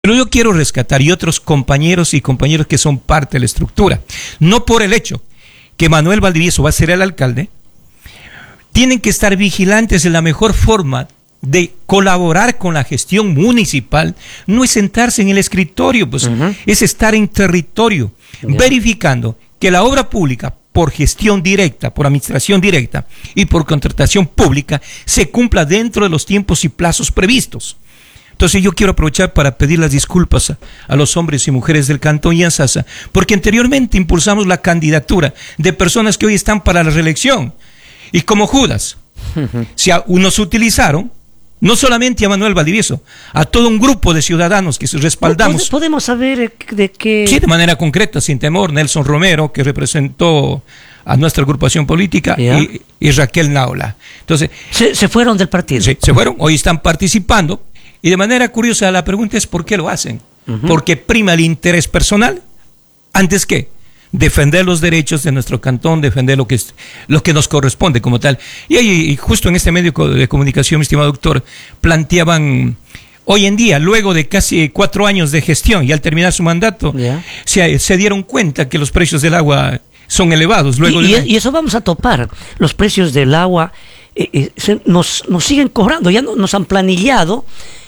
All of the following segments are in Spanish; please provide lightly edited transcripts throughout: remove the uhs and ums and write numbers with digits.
Pero yo quiero rescatar, y otros compañeros y compañeras que son parte de la estructura, no por el hecho que Manuel Valdivieso va a ser el alcalde, tienen que estar vigilantes. De la mejor forma de colaborar con la gestión municipal no es sentarse en el escritorio, pues es estar en territorio, verificando que la obra pública, por gestión directa, por administración directa y por contratación pública, se cumpla dentro de los tiempos y plazos previstos. Entonces yo quiero aprovechar para pedir las disculpas a los hombres y mujeres del Cantón Yantzaza, porque anteriormente impulsamos la candidatura de personas que hoy están para la reelección. Y como Judas, nos utilizaron, no solamente a Manuel Valdivieso, a todo un grupo de ciudadanos que respaldamos. ¿Podemos saber de qué? Sí, de manera concreta, sin temor, Nelson Romero, que representó a nuestra agrupación política, y Raquel Naula. Entonces, ¿Se fueron del partido? Sí, se fueron, hoy están participando. Y de manera curiosa, la pregunta es ¿por qué lo hacen? Porque prima el interés personal antes que defender los derechos de nuestro cantón, defender lo que nos corresponde como tal. Y justo en este medio de comunicación, mi estimado doctor, planteaban hoy en día, luego de casi 4 años de gestión y al terminar su mandato, se dieron cuenta que los precios del agua son elevados. Y eso vamos a topar. Los precios del agua nos siguen cobrando, ya nos han planillado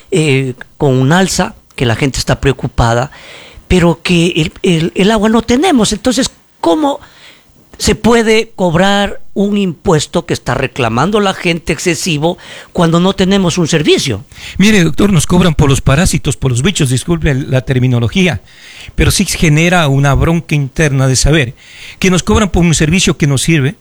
con un alza, que la gente está preocupada, pero que el agua no tenemos. Entonces, ¿cómo se puede cobrar un impuesto que está reclamando la gente excesivo cuando no tenemos un servicio? Mire, doctor, nos cobran por los parásitos, por los bichos, disculpe la terminología, pero sí genera una bronca interna de saber que nos cobran por un servicio que nos sirve.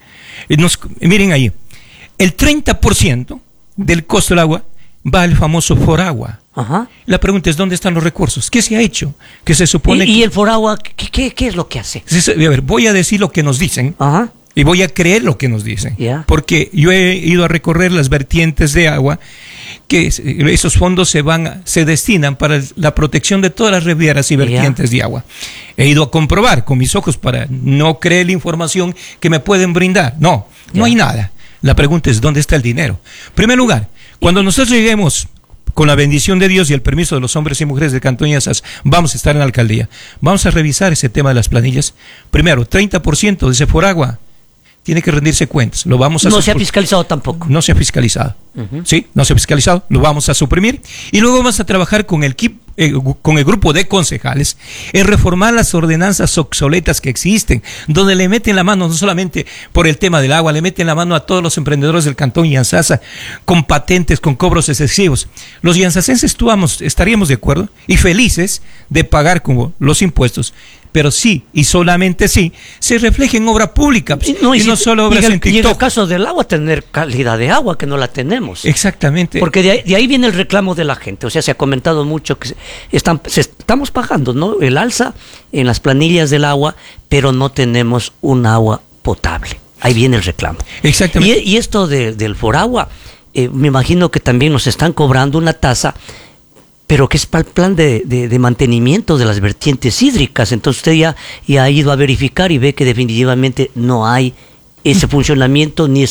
Miren ahí, el 30% del costo del agua va al famoso Foragua. La pregunta es, ¿dónde están los recursos? ¿Qué se ha hecho? Que se supone ¿Y el Foragua qué es lo que hace? A ver, voy a decir lo que nos dicen y voy a creer lo que nos dicen, porque yo he ido a recorrer las vertientes de agua, que esos fondos se destinan para la protección de todas las rivieras y vertientes de agua. He ido a comprobar con mis ojos para no creer la información que me pueden brindar. No hay nada. La pregunta es, ¿dónde está el dinero? En primer lugar, cuando nosotros lleguemos, con la bendición de Dios y el permiso de los hombres y mujeres del Cantón Yantzaza, vamos a estar en la alcaldía. Vamos a revisar ese tema de las planillas. Primero, 30% de ese Foragua tiene que rendirse cuentas. Lo vamos a No se ha fiscalizado tampoco. No se ha fiscalizado. Sí, no se ha fiscalizado. Lo vamos a suprimir. Y luego vamos a trabajar con el grupo de concejales en reformar las ordenanzas obsoletas que existen, donde le meten la mano no solamente por el tema del agua, le meten la mano a todos los emprendedores del Cantón Yantzaza con patentes, con cobros excesivos. Los yanzacenses estaríamos de acuerdo y felices de pagar como los impuestos, pero sí, y solamente sí, se refleja en obra pública, y no solo obras en TikTok. Y en el caso del agua, tener calidad de agua, que no la tenemos. Exactamente. Porque de ahí viene el reclamo de la gente. O sea, se ha comentado mucho que estamos pagando, ¿no?, el alza en las planillas del agua, pero no tenemos un agua potable. Ahí viene el reclamo. Exactamente. Y esto del Foragua, me imagino que también nos están cobrando una tasa, pero que es para el plan de mantenimiento de las vertientes hídricas. Entonces usted ya ha ido a verificar y ve que definitivamente no hay ese funcionamiento ni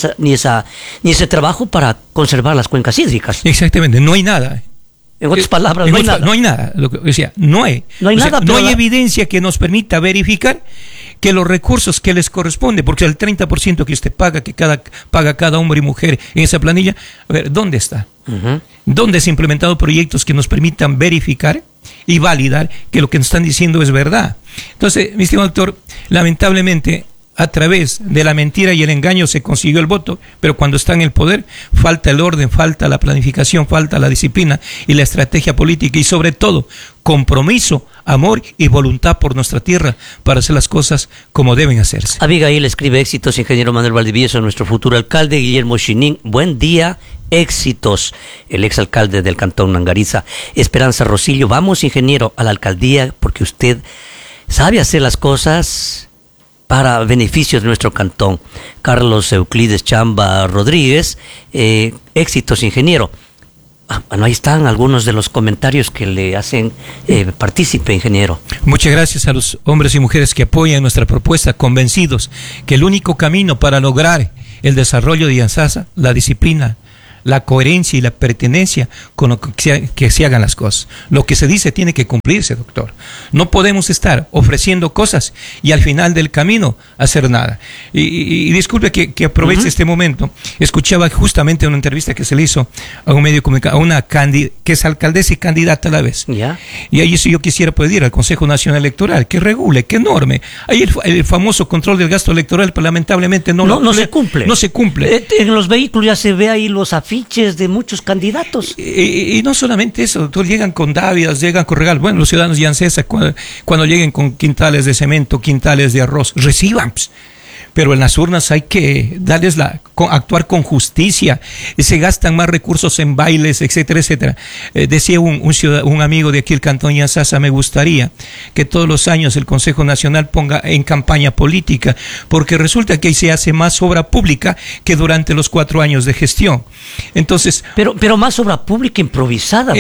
ese trabajo para conservar las cuencas hídricas. Exactamente, no hay nada. En otras palabras, no hay nada. No hay nada. No hay evidencia que nos permita verificar que los recursos que les corresponde, porque el 30% que usted paga, paga cada hombre y mujer en esa planilla, a ver, ¿dónde está? ¿Dónde se han implementado proyectos que nos permitan verificar y validar que lo que nos están diciendo es verdad? Entonces, mi estimado doctor, lamentablemente, a través de la mentira y el engaño se consiguió el voto, pero cuando está en el poder falta el orden, falta la planificación, falta la disciplina y la estrategia política y sobre todo compromiso, amor y voluntad por nuestra tierra para hacer las cosas como deben hacerse. Abigail escribe: éxitos, ingeniero Manuel Valdivieso, nuestro futuro alcalde. Guillermo Chinin: buen día, éxitos, el exalcalde del Cantón Nangariza. Esperanza Rosillo: vamos, ingeniero, a la alcaldía porque usted sabe hacer las cosas para beneficio de nuestro cantón. Carlos Euclides Chamba Rodríguez: éxitos, ingeniero. Bueno, ahí están algunos de los comentarios que le hacen partícipe, ingeniero. Muchas gracias a los hombres y mujeres que apoyan nuestra propuesta, convencidos que el único camino para lograr el desarrollo de Yantzaza, la disciplina, la coherencia y la pertenencia con lo que se hagan las cosas. Lo que se dice tiene que cumplirse, doctor. No podemos estar ofreciendo cosas y al final del camino hacer nada. Y disculpe que aproveche este momento. Escuchaba justamente una entrevista que se le hizo a un medio de comunicación, a una que es alcaldesa y candidata a la vez. ¿Ya? Y ahí sí yo quisiera pedir al Consejo Nacional Electoral que regule, que norme. Ahí el famoso control del gasto electoral, pero lamentablemente no se cumple. No se cumple. En los vehículos ya se ve ahí los afiches de muchos candidatos. Y no solamente eso, doctor, llegan con dávidas, llegan con regalos. Bueno, los ciudadanos de Yancesa, cuando lleguen con quintales de cemento, quintales de arroz, reciban. Pero en las urnas hay que darles actuar con justicia. Se gastan más recursos en bailes, etcétera, etcétera. Decía un amigo de aquí, el Cantón Yantzaza, me gustaría que todos los años el Consejo Nacional ponga en campaña política, porque resulta que ahí se hace más obra pública que durante los 4 años de gestión. Entonces, pero más obra pública improvisada.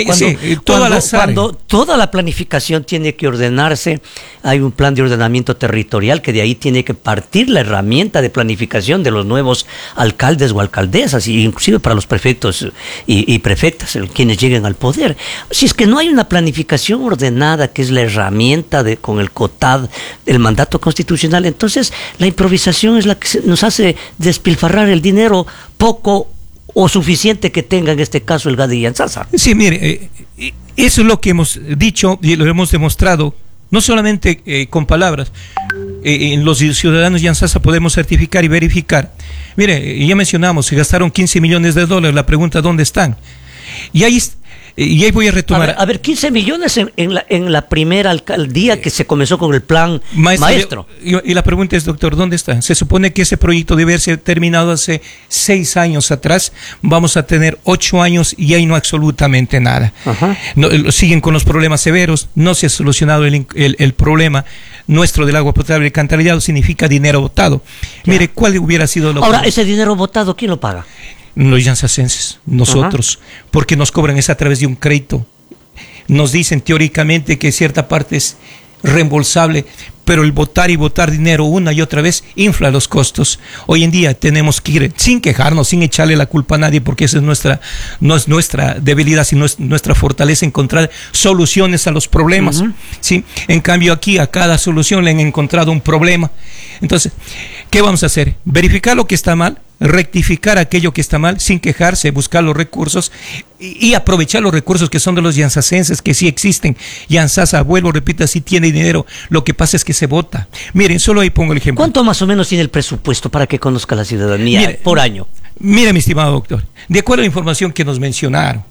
Cuando toda la planificación tiene que ordenarse, hay un plan de ordenamiento territorial que de ahí tiene que partir la herramienta de planificación de los nuevos alcaldes o alcaldesas, inclusive para los prefectos y prefectas, quienes lleguen al poder. Si es que no hay una planificación ordenada, que es la herramienta con el COTAD, el mandato constitucional, entonces la improvisación es la que nos hace despilfarrar el dinero poco o suficiente que tenga en este caso el GAD de Yantzaza. Sí, mire, eso es lo que hemos dicho y lo hemos demostrado, no solamente con palabras. Los ciudadanos de Yantzaza podemos certificar y verificar. Mire, ya mencionamos, se gastaron $15 millones, la pregunta, ¿dónde están? Y ahí voy a retomar. A ver, 15 millones en la primera alcaldía que se comenzó con el plan maestro. Y la pregunta es, doctor, ¿dónde está? Se supone que ese proyecto debe haberse terminado hace 6 años atrás. Vamos a tener 8 años y ahí no absolutamente nada. Siguen con los problemas severos. No se ha solucionado el problema nuestro del agua potable. El alcantarillado significa dinero botado. Mire, ¿cuál hubiera sido lo Ahora, ese dinero botado, ¿quién lo paga? Los yanzacenses, nosotros, porque nos cobran es a través de un crédito. Nos dicen teóricamente que cierta parte es reembolsable, pero el votar y votar dinero una y otra vez infla los costos. Hoy en día tenemos que ir sin quejarnos, sin echarle la culpa a nadie, porque esa no es nuestra debilidad, sino es nuestra fortaleza, encontrar soluciones a los problemas. ¿Sí? En cambio aquí a cada solución le han encontrado un problema. Entonces, ¿qué vamos a hacer? Verificar lo que está mal, rectificar aquello que está mal, sin quejarse, buscar los recursos y aprovechar los recursos que son de los yanzacenses, que sí existen. Yantzaza, vuelvo, repito, sí tiene dinero. Lo que pasa es que se vota. Miren, solo ahí pongo el ejemplo. ¿Cuánto más o menos tiene el presupuesto para que conozca la ciudadanía por año? Mire, mi estimado doctor, de acuerdo a la información que nos mencionaron,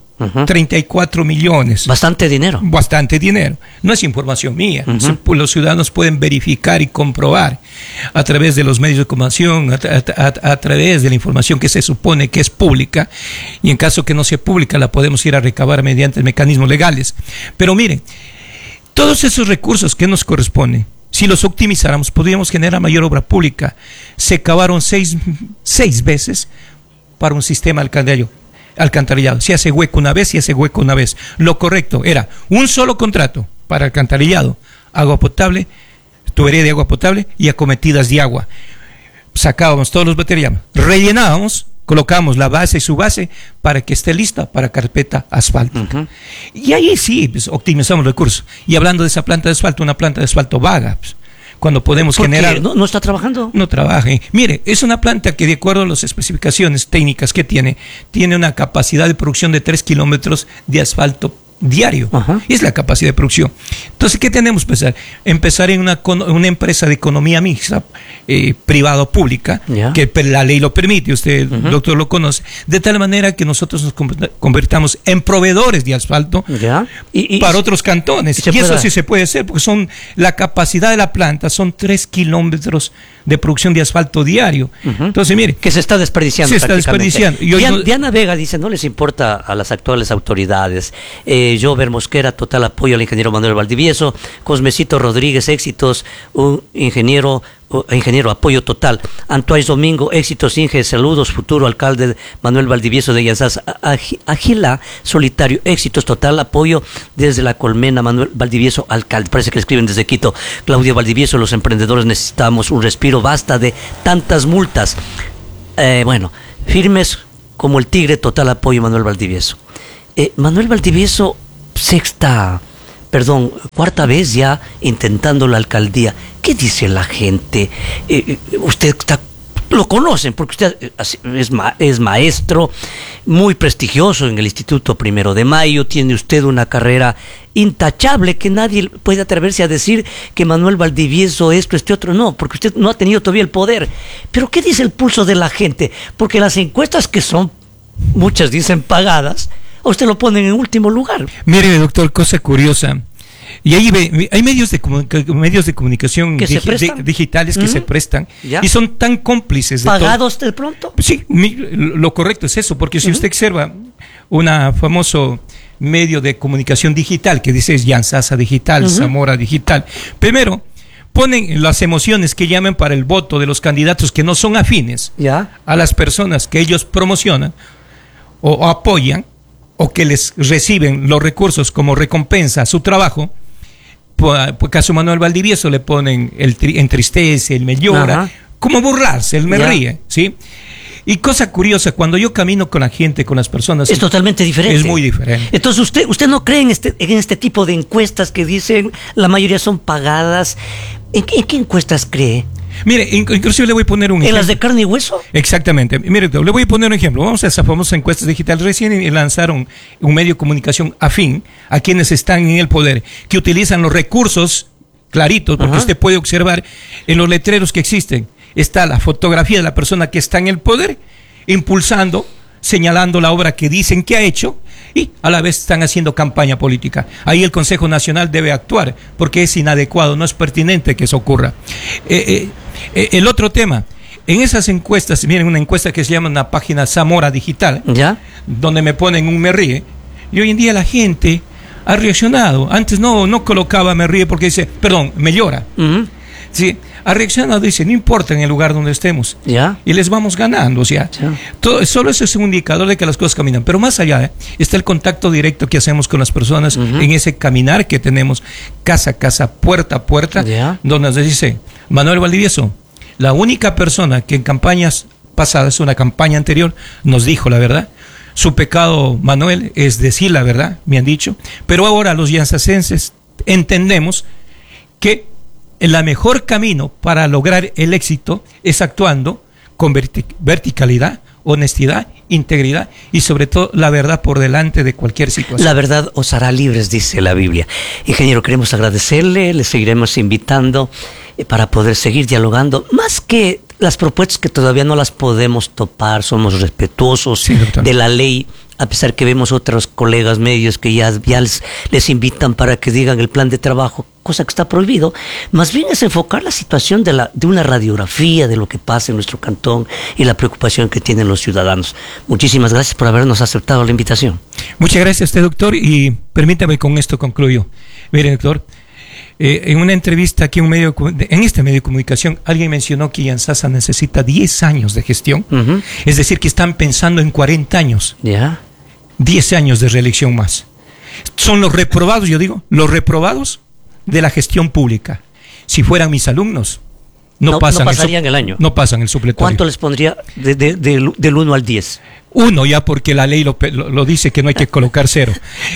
34 millones. Bastante dinero. Bastante dinero. No es información mía. Los ciudadanos pueden verificar y comprobar a través de los medios de comunicación, a través de la información que se supone que es pública, y en caso que no sea pública la podemos ir a recabar mediante mecanismos legales. Pero miren, todos esos recursos que nos corresponden, si los optimizáramos, podríamos generar mayor obra pública. Se cavaron seis veces para un sistema alcantarillado. Se hace hueco una vez, se hace hueco una vez. Lo correcto era un solo contrato para alcantarillado, agua potable, tubería de agua potable y acometidas de agua. Sacábamos todos los baterías, rellenábamos, colocamos la base y su base para que esté lista para carpeta asfáltica. Y ahí sí, pues, optimizamos recursos. Y hablando de esa planta de asfalto, una planta de asfalto vaga, pues, cuando podemos generar... ¿No está trabajando? No trabaja. Mire, es una planta que de acuerdo a las especificaciones técnicas que tiene una capacidad de producción de 3 kilómetros de asfalto diario. Es la capacidad de producción. Entonces, ¿qué tenemos que empezar? Empezar en una empresa de economía mixta, privada o pública, que la ley lo permite, usted, doctor, lo conoce, de tal manera que nosotros nos convertamos en proveedores de asfalto para otros cantones. Y eso sí se puede hacer, porque la capacidad de la planta son 3 kilómetros de producción de asfalto diario. Entonces, mire, que se está desperdiciando. Se está desperdiciando. Diana Vega dice, no les importa a las actuales autoridades. Jover Mosquera, total apoyo al ingeniero Manuel Valdivieso. Cosmecito Rodríguez, éxitos, un ingeniero, apoyo total. Antoine Domingo, éxitos, Inge, saludos, futuro alcalde Manuel Valdivieso de Yantzaza. Agila Solitario, éxitos, total apoyo desde La Colmena, Manuel Valdivieso, alcalde. Parece que le escriben desde Quito. Claudia Valdivieso, los emprendedores necesitamos un respiro, basta de tantas multas. Bueno, firmes como el tigre, total apoyo a Manuel Valdivieso. Manuel Valdivieso, cuarta vez ya intentando la alcaldía. ¿Qué dice la gente? Usted lo conocen porque usted es maestro muy prestigioso en el Instituto 1 de Mayo, tiene usted una carrera intachable que nadie puede atreverse a decir que Manuel Valdivieso esto, otro, no, porque usted no ha tenido todavía el poder. Pero ¿qué dice el pulso de la gente? Porque las encuestas, que son, muchas dicen pagadas, a usted lo ponen en último lugar. Mire, doctor, cosa curiosa. Y ahí hay medios de comunicación digitales que se prestan y son tan cómplices. ¿Pagados de pronto? Sí, lo correcto es eso, porque si usted observa famoso medio de comunicación digital que dice Yansasa Digital, Zamora Digital, primero ponen las emociones que llaman para el voto de los candidatos que no son afines a las personas que ellos promocionan o apoyan, o que les reciben los recursos como recompensa a su trabajo. Por caso Manuel Valdivieso le ponen el entristece, el me llora, como burlarse, el me ríe, ¿sí? Y cosa curiosa, cuando yo camino con la gente, con las personas... Es totalmente diferente. Es muy diferente. Entonces, ¿usted no cree en este tipo de encuestas que dicen la mayoría son pagadas? ¿En qué encuestas cree? Mire, inclusive le voy a poner un ejemplo. ¿En las de carne y hueso? Exactamente. Mire, le voy a poner un ejemplo. Vamos a esas famosas encuestas digitales. Recién lanzaron un medio de comunicación afín a quienes están en el poder, que utilizan los recursos claritos, porque usted puede observar en los letreros que existen. Está la fotografía de la persona que está en el poder, impulsando, señalando la obra que dicen que ha hecho, y a la vez están haciendo campaña política. Ahí el Consejo Nacional debe actuar, porque es inadecuado, no es pertinente que eso ocurra. El otro tema, en esas encuestas, miren, una encuesta que se llama una página Zamora Digital, donde me ponen un me ríe, y hoy en día la gente ha reaccionado. Antes no colocaba me ríe porque dice, perdón, me llora. Sí, ha reaccionado, dice, no importa en el lugar donde estemos, y les vamos ganando, o sea, solo eso es un indicador de que las cosas caminan, pero más allá está el contacto directo que hacemos con las personas en ese caminar que tenemos casa a casa, puerta a puerta, donde nos dice, Manuel Valdivieso, la única persona que en campañas pasadas, una campaña anterior, nos dijo la verdad. Su pecado, Manuel, es decir la verdad, me han dicho, pero ahora los yansacenses entendemos que el mejor camino para lograr el éxito es actuando con verticalidad, honestidad, integridad y sobre todo la verdad por delante de cualquier situación. La verdad os hará libres, dice la Biblia. Ingeniero, queremos agradecerle, le seguiremos invitando para poder seguir dialogando, más que las propuestas que todavía no las podemos topar, somos respetuosos de la ley, a pesar que vemos otros colegas medios que ya les invitan para que digan el plan de trabajo, cosa que está prohibido. Más bien es enfocar la situación de una radiografía de lo que pasa en nuestro cantón y la preocupación que tienen los ciudadanos. Muchísimas gracias por habernos aceptado la invitación. Muchas gracias a usted, doctor, y permítame con esto concluyo. Mire, doctor, en una entrevista aquí en este medio de comunicación, alguien mencionó que Yansasa necesita 10 años de gestión, es decir, que están pensando en 40 años. 10 años de reelección más. Son los reprobados, yo digo, los reprobados de la gestión pública. Si fueran mis alumnos, no pasarían el año. No pasan el supletorio. ¿Cuánto les pondría del 1 al 10? 1 ya, porque la ley lo dice que no hay que colocar 0.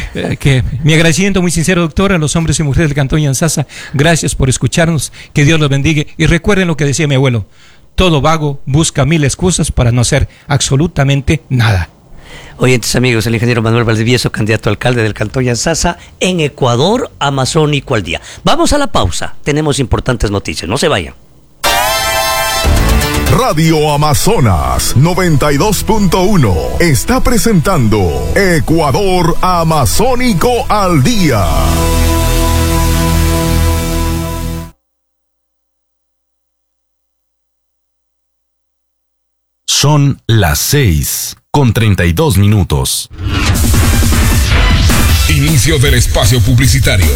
Mi agradecimiento muy sincero, doctor, a los hombres y mujeres del Cantón Yansasa. Gracias por escucharnos, que Dios los bendiga. Y recuerden lo que decía mi abuelo, todo vago busca 1000 excusas para no hacer absolutamente nada. Oyentes amigos, el ingeniero Manuel Valdivieso, candidato a alcalde del Cantón Yansasa, en Ecuador Amazónico al día. Vamos a la pausa, tenemos importantes noticias, no se vayan. Radio Amazonas 92.1 está presentando Ecuador Amazónico al día. Son las 6:32. Inicio del espacio publicitario.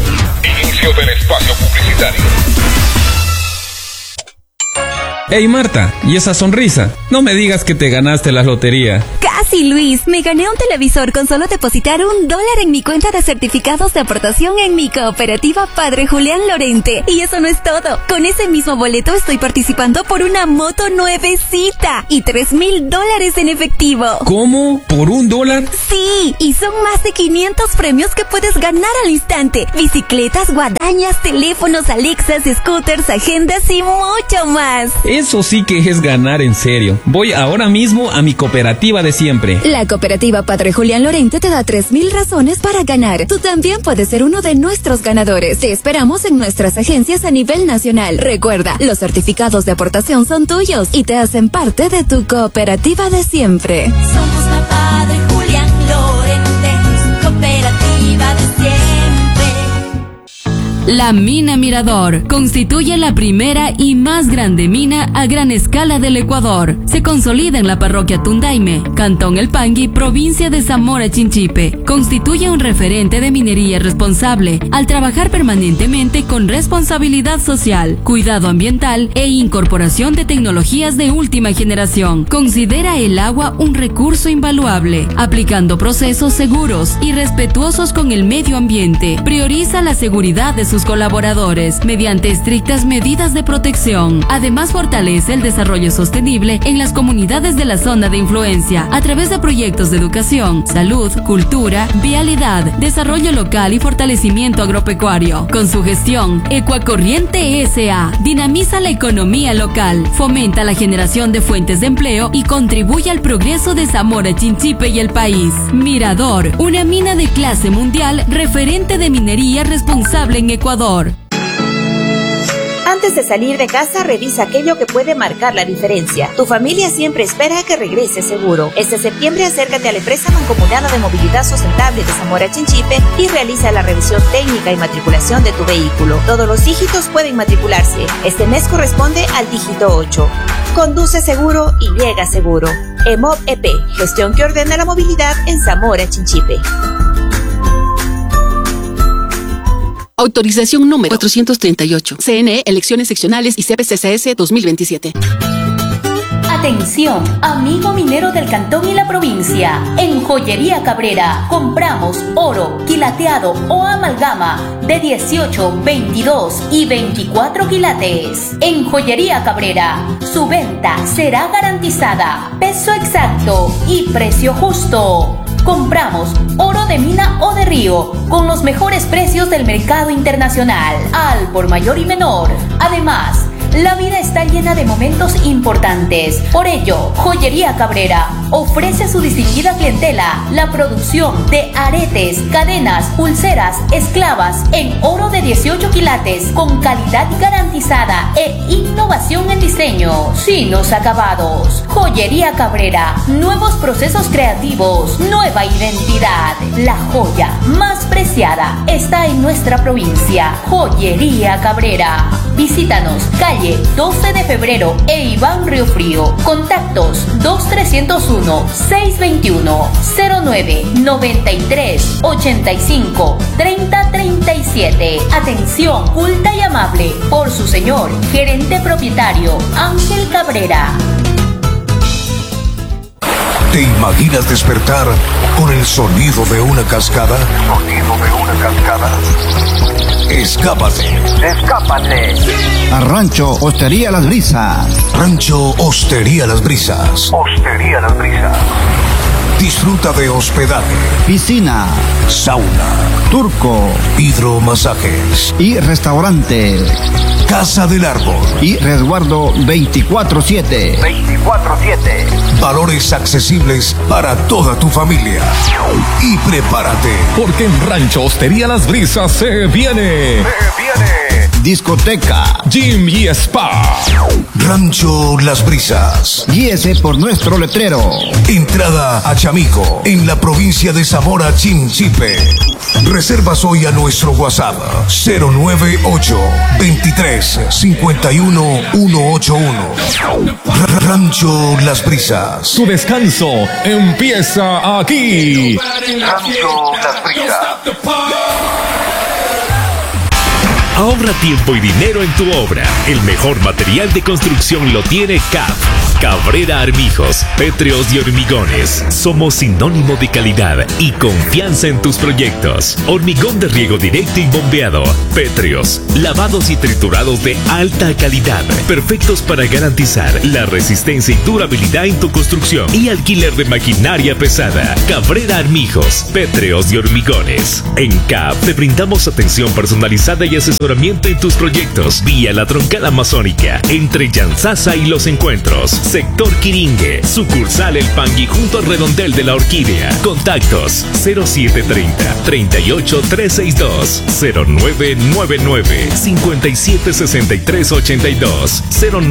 Hey Marta, ¿y esa sonrisa? No me digas que te ganaste la lotería. Casi, Luis. Me gané un televisor con solo depositar $1 en mi cuenta de certificados de aportación en mi cooperativa Padre Julián Lorente. Y eso no es todo. Con ese mismo boleto estoy participando por una moto nuevecita y $3,000 en efectivo. ¿Cómo? ¿Por $1? Sí, y son más de 500 premios que puedes ganar al instante. Bicicletas, guadañas, teléfonos, Alexas, scooters, agendas y mucho más. Eso sí que es ganar en serio. Voy ahora mismo a mi cooperativa de siempre. La cooperativa Padre Julián Lorente te da 3,000 razones para ganar. Tú también puedes ser uno de nuestros ganadores. Te esperamos en nuestras agencias a nivel nacional. Recuerda, los certificados de aportación son tuyos y te hacen parte de tu cooperativa de siempre. Somos la Padre Julián Lorente, cooperativa de siempre. La mina Mirador constituye la primera y más grande mina a gran escala del Ecuador. Se consolida en la parroquia Tundaime, Cantón El Pangui, provincia de Zamora Chinchipe. Constituye un referente de minería responsable al trabajar permanentemente con responsabilidad social, cuidado ambiental e incorporación de tecnologías de última generación. Considera el agua un recurso invaluable, aplicando procesos seguros y respetuosos con el medio ambiente. Prioriza la seguridad de sus colaboradores mediante estrictas medidas de protección. Además, fortalece el desarrollo sostenible en las comunidades de la zona de influencia a través de proyectos de educación, salud, cultura, vialidad, desarrollo local y fortalecimiento agropecuario. Con su gestión, Ecuacorriente S.A. dinamiza la economía local, fomenta la generación de fuentes de empleo y contribuye al progreso de Zamora Chinchipe y el país. Mirador, una mina de clase mundial, referente de minería responsable en Ecuador. Antes de salir de casa, revisa aquello que puede marcar la diferencia. Tu familia siempre espera que regreses seguro. Este septiembre acércate a la empresa mancomunada de movilidad sustentable de Zamora Chinchipe y realiza la revisión técnica y matriculación de tu vehículo. Todos los dígitos pueden matricularse. Este mes corresponde al dígito 8. Conduce seguro y llega seguro. EMOB EP, gestión que ordena la movilidad en Zamora Chinchipe. Autorización número 438. CNE, elecciones seccionales y CPCCS 2027. Atención, amigo minero del cantón y la provincia. En Joyería Cabrera compramos oro, quilateado o amalgama de 18, 22 y 24 quilates. En Joyería Cabrera, su venta será garantizada, peso exacto y precio justo. Compramos oro de mina o de río con los mejores precios del mercado internacional, al por mayor y menor. Además, la vida está llena de momentos importantes. Por ello, Joyería Cabrera ofrece a su distinguida clientela la producción de aretes, cadenas, pulseras, esclavas en oro de 18 quilates con calidad garantizada e innovación en diseño, finos acabados. Joyería Cabrera, nuevos procesos creativos, nueva identidad. La joya más preciada está en nuestra provincia. Joyería Cabrera. Visítanos, calle 12 de febrero e Iván Río Frío. Contactos 2321-621-09-93-85-30-37. Atención culta y amable por su señor gerente propietario Ángel Cabrera. ¿Te imaginas despertar con el sonido de una cascada? Escápate. A Rancho Hostería Las Brisas. Rancho Hostería Las Brisas. Disfruta de hospedaje, Piscina, sauna, turco hidromasajes y restaurante. Casa del Árbol Y resguardo 24/7. Valores accesibles para toda tu familia. Y prepárate, porque en Rancho Hostería Las Brisas se viene Discoteca, gym y spa. Rancho Las Brisas. Guíese por nuestro letrero. Entrada a Chamico, en la provincia de Zamora Chinchipe. Reservas hoy a nuestro WhatsApp 098 23 51 181. Rancho Las Brisas. Tu descanso empieza aquí. Rancho Las Brisas. Ahorra tiempo y dinero en tu obra. El mejor material de construcción lo tiene CAP. Cabrera Armijos, pétreos y hormigones. Somos sinónimo de calidad y confianza en tus proyectos. Hormigón de riego directo y bombeado. Pétreos, lavados y triturados de alta calidad. Perfectos para garantizar la resistencia y durabilidad en tu construcción. Y alquiler de maquinaria pesada. Cabrera Armijos, pétreos y hormigones. En CAP te brindamos atención personalizada y asesoramiento en tus proyectos. Vía la troncal amazónica, entre Yanzasa y Los Encuentros. Sector Quiringue, sucursal El Pangui junto al redondel de la Orquídea. Contactos 0730-38362, 0999-576382,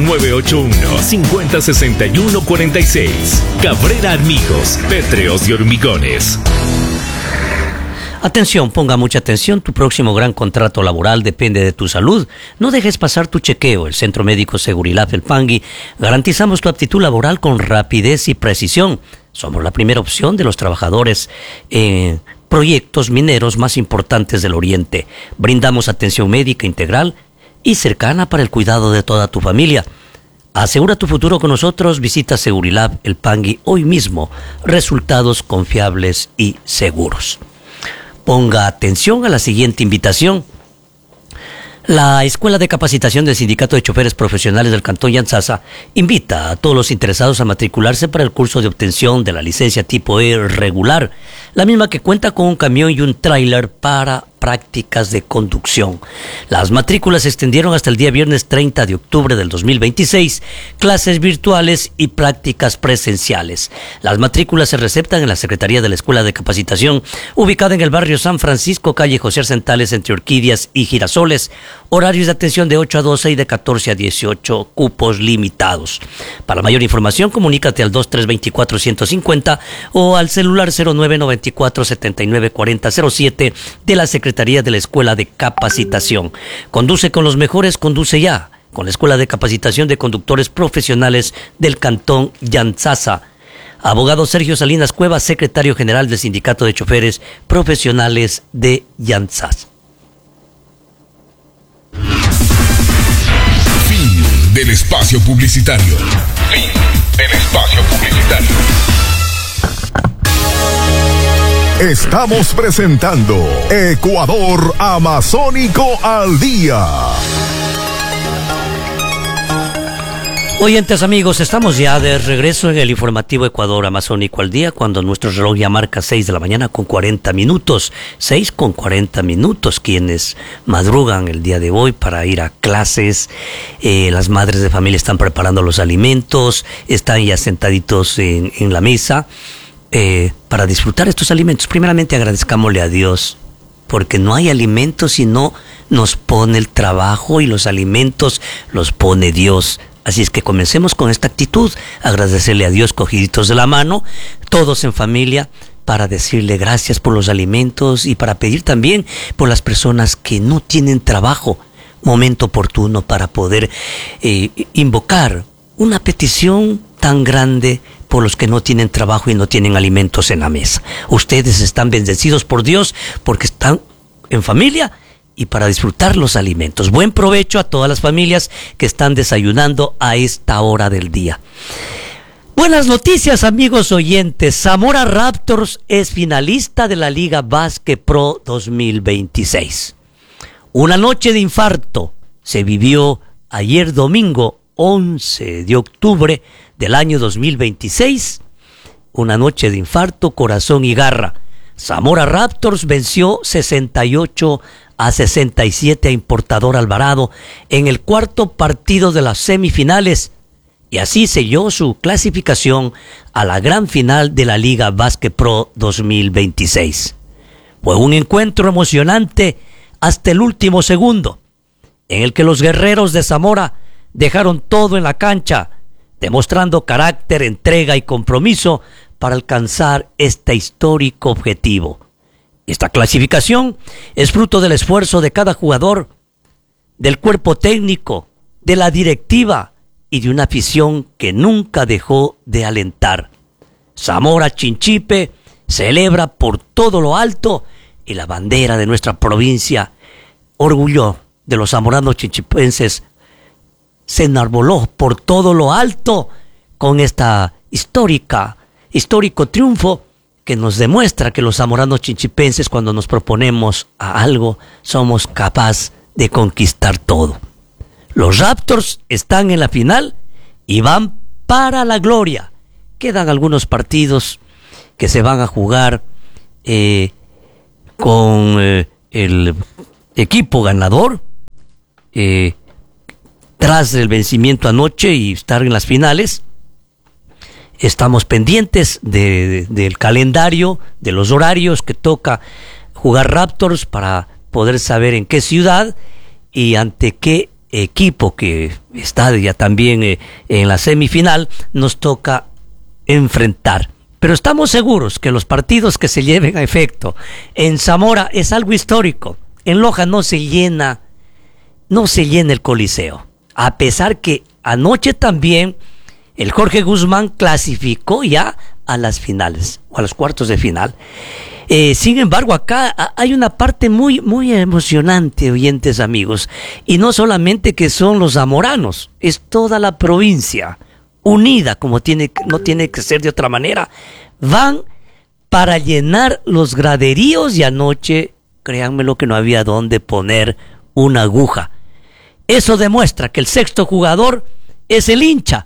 0981-506146. Cabrera Armijos, pétreos y hormigones. Atención, ponga mucha atención, tu próximo gran contrato laboral depende de tu salud. No dejes pasar tu chequeo. El Centro Médico Segurilab El Pangui garantizamos tu aptitud laboral con rapidez y precisión. Somos la primera opción de los trabajadores en proyectos mineros más importantes del Oriente. Brindamos atención médica integral y cercana para el cuidado de toda tu familia. Asegura tu futuro con nosotros. Visita Segurilab El Pangui hoy mismo. Resultados confiables y seguros. Ponga atención a la siguiente invitación. La Escuela de Capacitación del Sindicato de Choferes Profesionales del Cantón Yanzasa invita a todos los interesados a matricularse para el curso de obtención de la licencia tipo E regular, la misma que cuenta con un camión y un tráiler para prácticas de conducción. Las matrículas se extendieron hasta el día viernes 30 de octubre del 2026, clases virtuales y prácticas presenciales. Las matrículas se receptan en la Secretaría de la Escuela de Capacitación, ubicada en el barrio San Francisco, calle José Arcentales, entre Orquídeas y Girasoles. Horarios de atención de 8 a 12 y de 14 a 18, cupos limitados. Para mayor información, comunícate al 2324-150 o al celular 0994-794007 de la Secretaría de la Escuela de Capacitación. Conduce con los mejores, conduce ya con la Escuela de Capacitación de Conductores Profesionales del Cantón Yanzasa. Abogado Sergio Salinas Cuevas, secretario general del Sindicato de Choferes Profesionales de Yanzasa. Fin del espacio publicitario. Fin del espacio publicitario. Estamos presentando Ecuador Amazónico al Día. Oyentes amigos, estamos ya de regreso en el informativo Ecuador Amazónico al Día, cuando nuestro reloj ya marca 6 de la mañana con 40 minutos. 6 con 40 minutos, quienes madrugan el día de hoy para ir a clases. Las madres de familia están preparando los alimentos, están ya sentaditos en la mesa para disfrutar estos alimentos. Primeramente agradezcámosle a Dios, porque no hay alimentos si no nos pone el trabajo, y los alimentos los pone Dios. Así es que comencemos con esta actitud, agradecerle a Dios cogiditos de la mano, todos en familia, para decirle gracias por los alimentos y para pedir también por las personas que no tienen trabajo. Momento oportuno para poder invocar una petición tan grande por los que no tienen trabajo y no tienen alimentos en la mesa. Ustedes están bendecidos por Dios porque están en familia y para disfrutar los alimentos. Buen provecho a todas las familias que están desayunando a esta hora del día. Buenas noticias, amigos oyentes. Zamora Raptors es finalista de la Liga Básquet Pro 2026. Una noche de infarto se vivió ayer domingo 11 de octubre del año 2026. Una noche de infarto, corazón y garra. Zamora Raptors venció 68-67 a Importador Alvarado en el cuarto partido de las semifinales y así selló su clasificación a la gran final de la Liga Básquet Pro 2026. Fue un encuentro emocionante hasta el último segundo, en el que los guerreros de Zamora dejaron todo en la cancha, demostrando carácter, entrega y compromiso para alcanzar este histórico objetivo. Esta clasificación es fruto del esfuerzo de cada jugador, del cuerpo técnico, de la directiva y de una afición que nunca dejó de alentar. Zamora Chinchipe celebra por todo lo alto y la bandera de nuestra provincia, orgullo de los zamoranos chinchipenses se enarboló por todo lo alto con esta histórico triunfo que nos demuestra que los zamoranos chinchipenses, cuando nos proponemos a algo, somos capaces de conquistar todo. Los Raptors están en la final y van para la gloria. Quedan algunos partidos que se van a jugar con el equipo ganador tras el vencimiento anoche y estar en las finales. Estamos pendientes del calendario, de los horarios que toca jugar Raptors para poder saber en qué ciudad y ante qué equipo que está ya también en la semifinal nos toca enfrentar. Pero estamos seguros que los partidos que se lleven a efecto en Zamora es algo histórico. En Loja no se llena el Coliseo, a pesar que anoche también el Jorge Guzmán clasificó ya a las finales o a los cuartos de final. Sin embargo, acá hay una parte muy, muy emocionante, oyentes amigos, y no solamente que son los zamoranos, es toda la provincia unida, como no tiene que ser de otra manera. Van para llenar los graderíos y anoche, créanme lo que no había dónde poner una aguja. Eso demuestra que el sexto jugador es el hincha.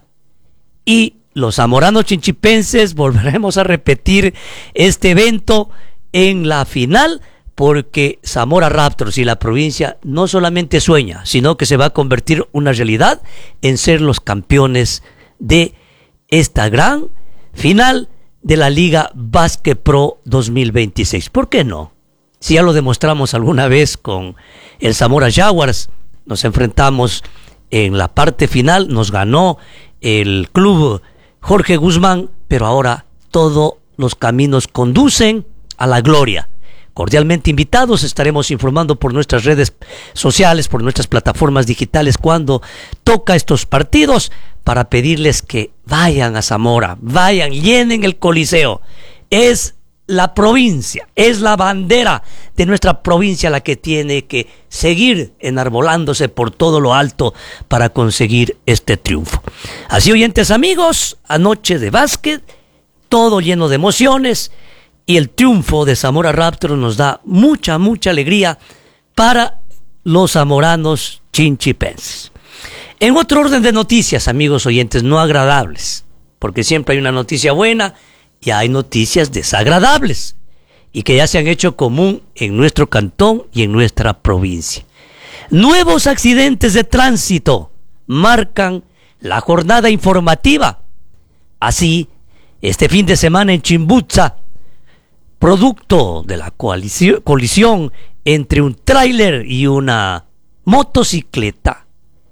Y los zamoranos chinchipenses volveremos a repetir este evento en la final, porque Zamora Raptors y la provincia no solamente sueña, sino que se va a convertir una realidad en ser los campeones de esta gran final de la Liga Básquet Pro 2026. ¿Por qué no? Si ya lo demostramos alguna vez con el Zamora Jaguars, nos enfrentamos en la parte final, nos ganó el club Jorge Guzmán, pero ahora todos los caminos conducen a la gloria. Cordialmente invitados, estaremos informando por nuestras redes sociales, por nuestras plataformas digitales cuando toca estos partidos, para pedirles que vayan a Zamora, vayan, llenen el Coliseo. Es la provincia, es la bandera de nuestra provincia la que tiene que seguir enarbolándose por todo lo alto para conseguir este triunfo. Así, oyentes amigos, anoche de básquet, todo lleno de emociones, y el triunfo de Zamora Raptors nos da mucha, mucha alegría para los zamoranos chinchipenses. En otro orden de noticias, amigos oyentes, no agradables, porque siempre hay una noticia buena y hay noticias desagradables, y que ya se han hecho común en nuestro cantón y en nuestra provincia. Nuevos accidentes de tránsito marcan la jornada informativa. Así, este fin de semana en Chimboza, producto de la colisión entre un tráiler y una motocicleta,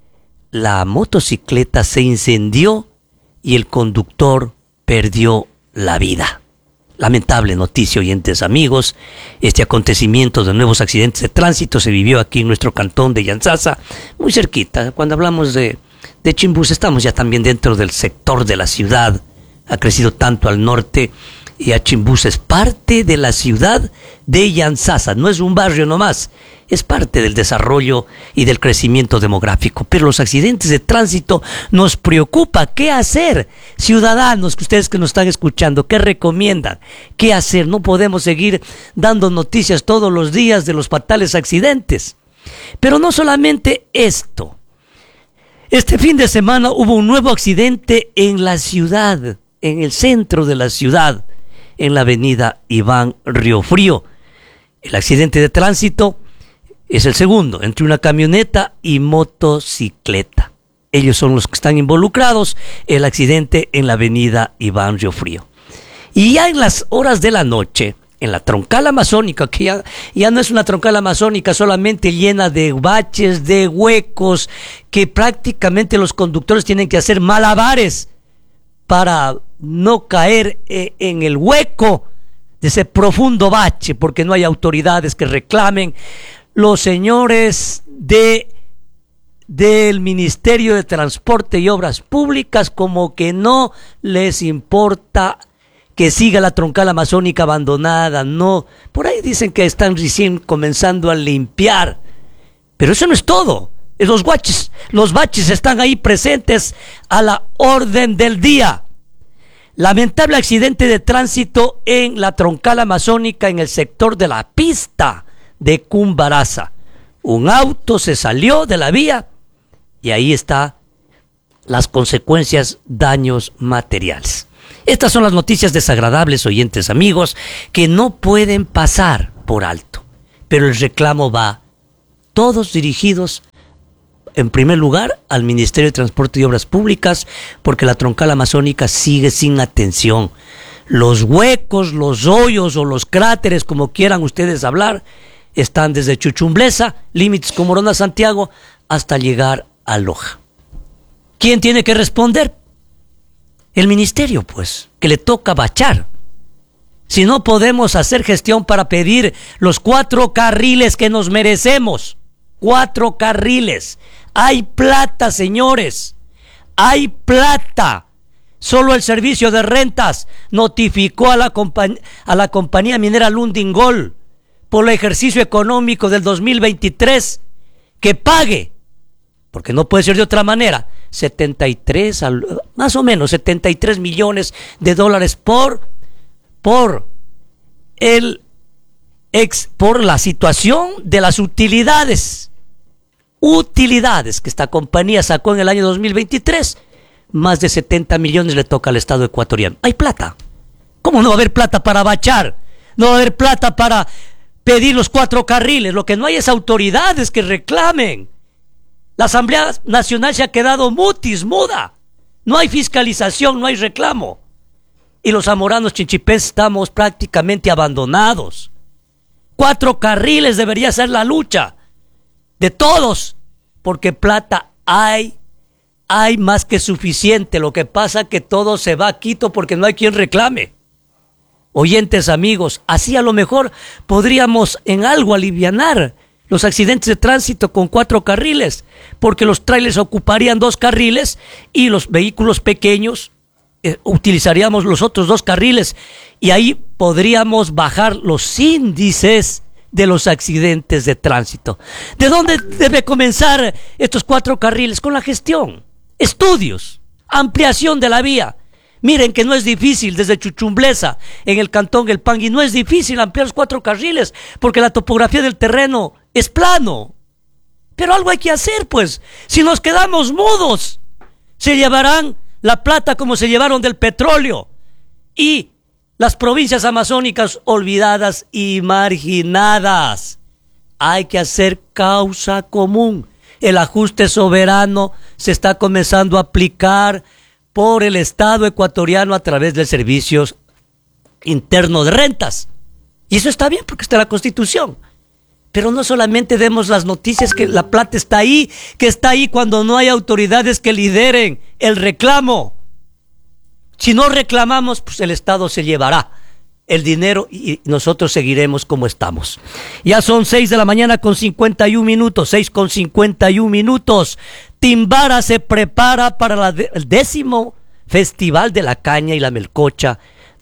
la motocicleta se incendió y el conductor perdió la vida. Lamentable noticia, oyentes amigos. Este acontecimiento de nuevos accidentes de tránsito se vivió aquí en nuestro cantón de Yantzaza, muy cerquita. Cuando hablamos de Chimboza, estamos ya también dentro del sector de la ciudad. Ha crecido tanto al norte, y a Chimboza es parte de la ciudad de Yantzaza. No es un barrio nomás, es parte del desarrollo y del crecimiento demográfico. Pero los accidentes de tránsito nos preocupa. ¿Qué hacer? Ciudadanos, que ustedes que nos están escuchando, ¿qué recomiendan? ¿Qué hacer? No podemos seguir dando noticias todos los días de los fatales accidentes. Pero no solamente esto. Este fin de semana hubo un nuevo accidente en la ciudad, en el centro de la ciudad, en la avenida Iván Riofrío. El accidente de tránsito es el segundo, entre una camioneta y motocicleta. Ellos son los que están involucrados en el accidente en la avenida Iván Riofrío. Y ya en las horas de la noche, en la troncal amazónica, que ya no es una troncal amazónica solamente llena de baches, de huecos, que prácticamente los conductores tienen que hacer malabares para no caer en el hueco de ese profundo bache, porque no hay autoridades que reclamen. Los señores del Ministerio de Transporte y Obras Públicas como que no les importa que siga la troncal amazónica abandonada. No, por ahí dicen que están recién comenzando a limpiar Pero eso no es todo. Los baches están ahí presentes a la orden del día. Lamentable accidente de tránsito en la troncal amazónica en el sector de la pista de Cumbaraza. Un auto se salió de la vía y ahí está las consecuencias, daños materiales. Estas son las noticias desagradables, oyentes amigos, que no pueden pasar por alto. Pero el reclamo va, todos dirigidos, en primer lugar, al Ministerio de Transporte y Obras Públicas, porque la troncal amazónica sigue sin atención. Los huecos, los hoyos o los cráteres, como quieran ustedes hablar, están desde Chuchumblesa, límites con Morona Santiago, hasta llegar a Loja. ¿Quién tiene que responder? El ministerio, pues, que le toca bachar. Si no podemos hacer gestión para pedir los 4 carriles que nos merecemos, 4 carriles. Hay plata, señores, hay plata. Solo el Servicio de Rentas notificó a la compañía minera Lundin-Gold por el ejercicio económico del 2023 que pague, porque no puede ser de otra manera, más o menos 73 millones de dólares por la situación de las utilidades que esta compañía sacó en el año 2023. Más de 70 millones le toca al Estado ecuatoriano. Hay plata. ¿Cómo no va a haber plata para bachar? No va a haber plata para pedir los 4 carriles. Lo que no hay es autoridades que reclamen. La Asamblea Nacional se ha quedado muda. No hay fiscalización, no hay reclamo. Y los zamoranos chinchipés estamos prácticamente abandonados. 4 carriles debería ser la lucha de todos, porque plata hay más que suficiente. Lo que pasa es que todo se va a Quito porque no hay quien reclame. Oyentes amigos, así a lo mejor podríamos en algo alivianar los accidentes de tránsito con 4 carriles, porque los trailers ocuparían 2 carriles y los vehículos pequeños utilizaríamos los otros 2 carriles, y ahí podríamos bajar los índices de los accidentes de tránsito. ¿De dónde debe comenzar estos 4 carriles? Con la gestión, estudios, ampliación de la vía. Miren que no es difícil desde Chuchumblesa, en el cantón El Pangui, no es difícil ampliar los 4 carriles, porque la topografía del terreno es plano. Pero algo hay que hacer, pues. Si nos quedamos mudos, se llevarán la plata como se llevaron del petróleo, y las provincias amazónicas olvidadas y marginadas. Hay que hacer causa común. El ajuste soberano se está comenzando a aplicar por el Estado ecuatoriano a través del Servicio Interno de Rentas. Y eso está bien porque está en la Constitución. Pero no solamente demos las noticias que la plata está ahí, que está ahí cuando no hay autoridades que lideren el reclamo. Si no reclamamos, pues el Estado se llevará el dinero y nosotros seguiremos como estamos. Ya son 6 de la mañana con 51 minutos, 6:51. Timbara se prepara para el 10º Festival de la Caña y la Melcocha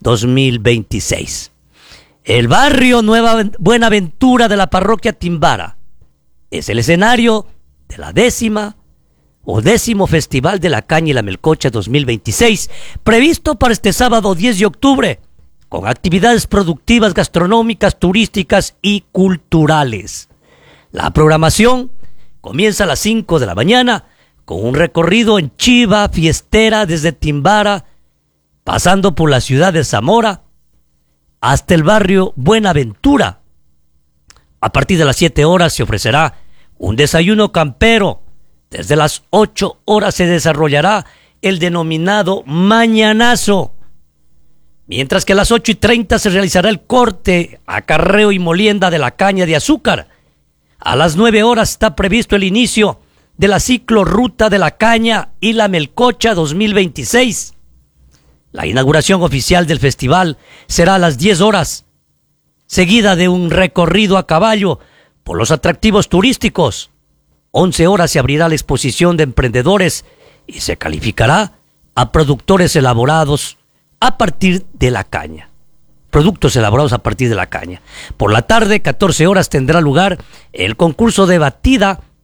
2026. El barrio Nueva Buenaventura de la parroquia Timbara es el escenario de la 10º Festival de la Caña y la Melcocha 2026, previsto para este sábado 10 de octubre, con actividades productivas, gastronómicas, turísticas y culturales. La programación comienza a las 5 de la mañana con un recorrido en chiva fiestera desde Timbara, pasando por la ciudad de Zamora hasta el barrio Buenaventura. A partir de las 7 horas se ofrecerá un desayuno campero. Desde las 8 horas se desarrollará el denominado Mañanazo, mientras que a las 8:30 se realizará el corte, acarreo y molienda de la caña de azúcar. A las 9 horas está previsto el inicio de la ciclorruta de la caña y la Melcocha 2026. La inauguración oficial del festival será a las 10 horas, seguida de un recorrido a caballo por los atractivos turísticos. 11 horas se abrirá la exposición de emprendedores y se calificará a productores elaborados a partir de la caña. Productos elaborados a partir de la caña. Por la tarde, 14 horas, tendrá lugar el concurso de batida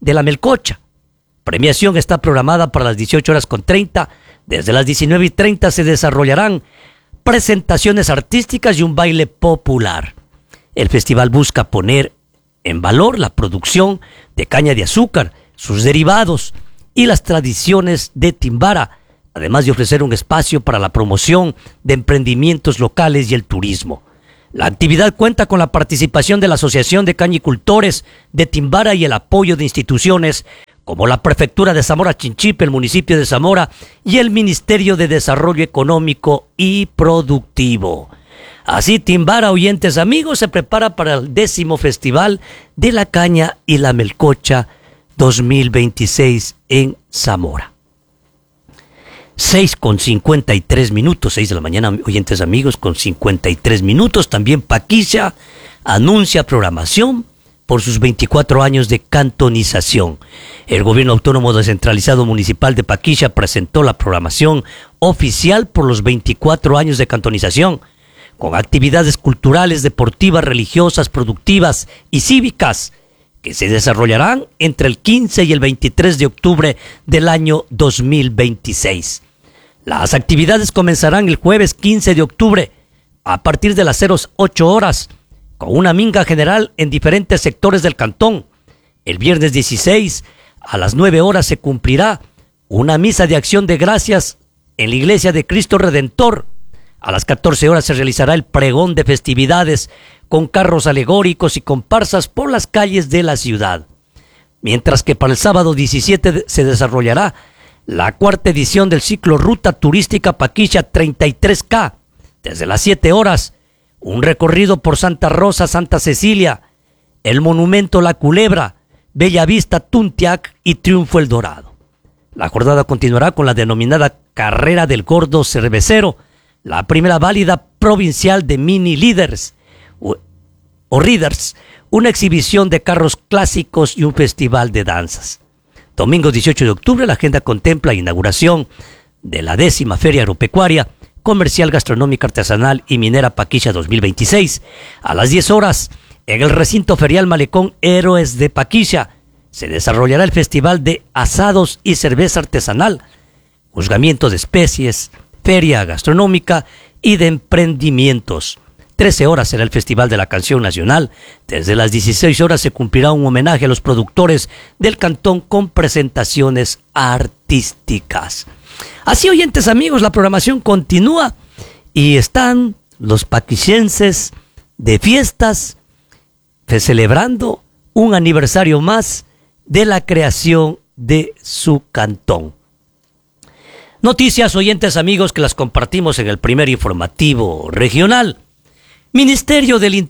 de la Melcocha. Premiación está programada para las 18:30. Desde las 19:30 se desarrollarán presentaciones artísticas y un baile popular. El festival busca poner en valor la producción de caña de azúcar, sus derivados y las tradiciones de Timbara, además de ofrecer un espacio para la promoción de emprendimientos locales y el turismo. La actividad cuenta con la participación de la Asociación de Cañicultores de Timbara y el apoyo de instituciones como la Prefectura de Zamora Chinchipe, el municipio de Zamora y el Ministerio de Desarrollo Económico y Productivo. Así, Timbara, oyentes amigos, se prepara para el 10º Festival de la Caña y la Melcocha 2026 en Zamora. 6:53, 6 de la mañana, oyentes amigos, con 53 minutos. También Paquilla anuncia programación por sus 24 años de cantonización. El Gobierno Autónomo Descentralizado Municipal de Paquilla presentó la programación oficial por los 24 años de cantonización, con actividades culturales, deportivas, religiosas, productivas y cívicas, que se desarrollarán entre el 15 y el 23 de octubre del año 2026. Las actividades comenzarán el jueves 15 de octubre a partir de las 08 horas, con una minga general en diferentes sectores del cantón. El viernes 16 a las 9 horas se cumplirá una misa de acción de gracias en la Iglesia de Cristo Redentor. A las 14 horas se realizará el pregón de festividades con carros alegóricos y comparsas por las calles de la ciudad. Mientras que para el sábado 17 se desarrollará la 4ª edición del ciclo Ruta Turística Paquilla 33K. Desde las 7 horas, un recorrido por Santa Rosa, Santa Cecilia, el Monumento La Culebra, Bellavista, Tuntiac y Triunfo El Dorado. La jornada continuará con la denominada Carrera del Gordo Cervecero, la primera válida provincial de mini líderes o Riders, una exhibición de carros clásicos y un festival de danzas. Domingo 18 de octubre, la agenda contempla la inauguración de la 10ª Feria Agropecuaria, Comercial, Gastronómica, Artesanal y Minera Paquilla 2026. A las 10 horas, en el recinto ferial Malecón Héroes de Paquilla, se desarrollará el Festival de Asados y Cerveza Artesanal, juzgamiento de especies, feria gastronómica y de emprendimientos. 13 horas será el Festival de la Canción Nacional. Desde las 16 horas se cumplirá un homenaje a los productores del cantón con presentaciones artísticas. Así, oyentes amigos, la programación continúa y están los paquillenses de fiestas celebrando un aniversario más de la creación de su cantón. Noticias, oyentes amigos, que las compartimos en el primer informativo regional. Ministerio de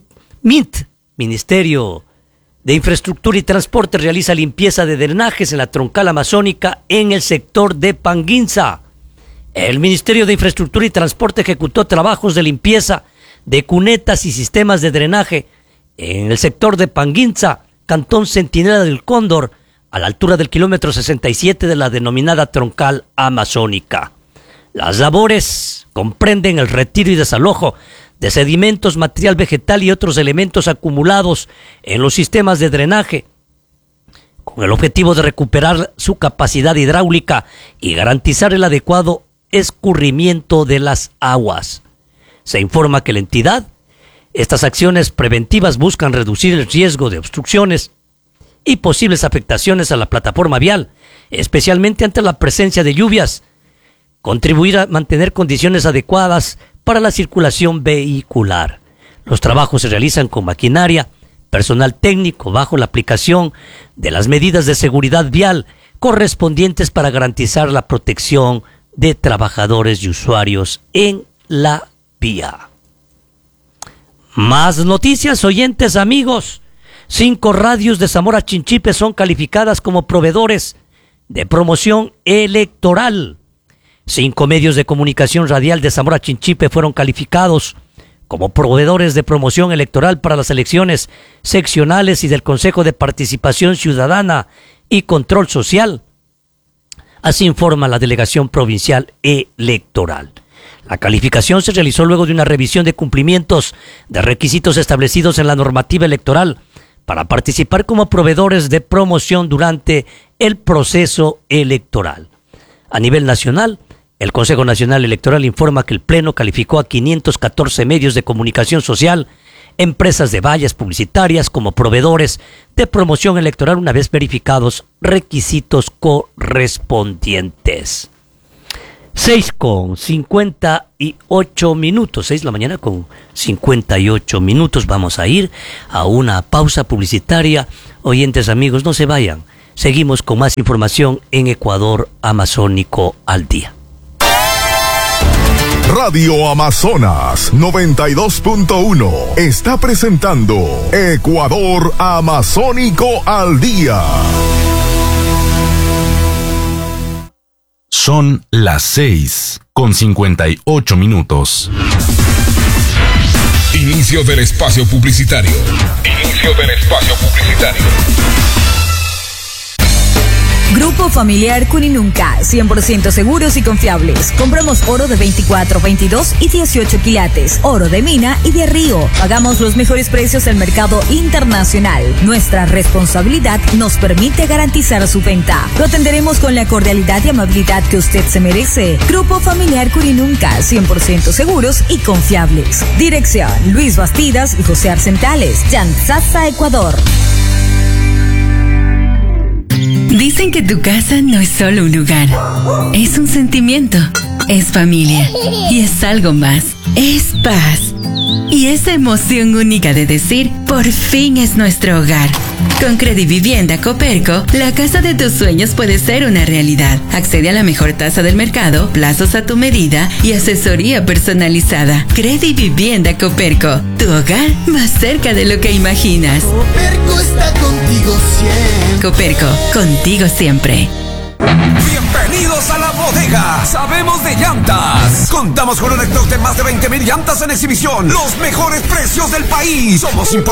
Infraestructura y Transporte realiza limpieza de drenajes en la troncal amazónica en el sector de Panguinza. El Ministerio de Infraestructura y Transporte ejecutó trabajos de limpieza de cunetas y sistemas de drenaje en el sector de Panguinza, Cantón Centinela del Cóndor, a la altura del kilómetro 67 de la denominada troncal amazónica. Las labores comprenden el retiro y desalojo de sedimentos, material vegetal y otros elementos acumulados en los sistemas de drenaje, con el objetivo de recuperar su capacidad hidráulica y garantizar el adecuado escurrimiento de las aguas. Se informa que la entidad, estas acciones preventivas buscan reducir el riesgo de obstrucciones y posibles afectaciones a la plataforma vial, especialmente ante la presencia de lluvias, contribuir a mantener condiciones adecuadas para la circulación vehicular. Los trabajos se realizan con maquinaria, personal técnico, bajo la aplicación de las medidas de seguridad vial correspondientes para garantizar la protección de trabajadores y usuarios en la vía. Más noticias, oyentes amigos. 5 radios de Zamora Chinchipe son calificadas como proveedores de promoción electoral. 5 medios de comunicación radial de Zamora Chinchipe fueron calificados como proveedores de promoción electoral para las elecciones seccionales y del Consejo de Participación Ciudadana y Control Social. Así informa la Delegación Provincial Electoral. La calificación se realizó luego de una revisión de cumplimientos de requisitos establecidos en la normativa electoral para participar como proveedores de promoción durante el proceso electoral. A nivel nacional, el Consejo Nacional Electoral informa que el Pleno calificó a 514 medios de comunicación social, empresas de vallas publicitarias como proveedores de promoción electoral una vez verificados requisitos correspondientes. 6:58 minutos, 6 de la mañana con 58 minutos. Vamos a ir a una pausa publicitaria. Oyentes amigos, no se vayan. Seguimos con más información en Ecuador Amazónico al día. Radio Amazonas 92.1 está presentando Ecuador Amazónico al día. Son las 6:58 minutos. Inicio del espacio publicitario. Inicio del espacio publicitario. Grupo Familiar Cuninunca, 100% seguros y confiables. Compramos oro de 24, 22 y 18 quilates, oro de mina y de río. Pagamos los mejores precios del mercado internacional. Nuestra responsabilidad nos permite garantizar su venta. Lo atenderemos con la cordialidad y amabilidad que usted se merece. Grupo Familiar Cuninunca, 100% seguros y confiables. Dirección: Luis Bastidas y José Arcentales, Yanzasa, Ecuador. Dicen que tu casa no es solo un lugar, es un sentimiento, es familia y es algo más, es paz. Y esa emoción única de decir, por fin es nuestro hogar. Con Credivivienda Coperco, la casa de tus sueños puede ser una realidad. Accede a la mejor tasa del mercado, plazos a tu medida y asesoría personalizada. Credivivienda Coperco, tu hogar más cerca de lo que imaginas. Coperco está contigo siempre. Coperco, contigo siempre. Bienvenidos a la bodega. Sabemos de llantas. Contamos con un stock de más de 20,000 llantas en exhibición. Los mejores precios del país. Somos importadores